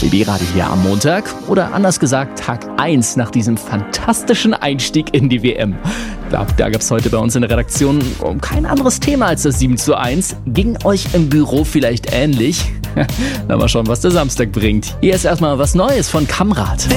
BB-Radio hier am Montag oder anders gesagt Tag 1 nach diesem fantastischen Einstieg in die WM. Da gab es heute bei uns in der Redaktion kein anderes Thema als das 7:1. Ging euch im Büro vielleicht ähnlich? Na, mal schauen, was der Samstag bringt. Hier ist erstmal was Neues von Kamrat.